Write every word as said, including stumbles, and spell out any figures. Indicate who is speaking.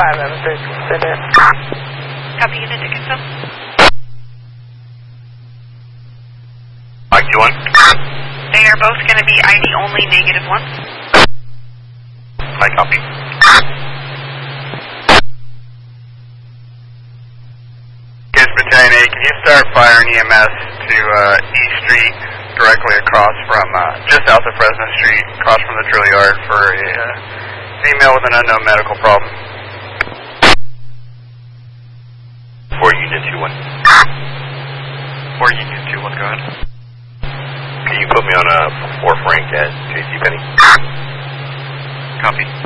Speaker 1: five eleven thirteen, send in.
Speaker 2: Copy, Unit Dickinson.
Speaker 3: Mike two one.
Speaker 2: They are both going to be I D only, negative one.
Speaker 3: Mike, copy. Kids Battalion A, can you start firing E M S to uh, E Street directly across from, uh, just south of Fresno Street, across from the drill yard for a uh, female with an unknown medical problem?
Speaker 4: For Unit two one.
Speaker 3: For Unit two one, go ahead.
Speaker 4: Can you put me on a four Frank at J C Penney?
Speaker 3: Copy.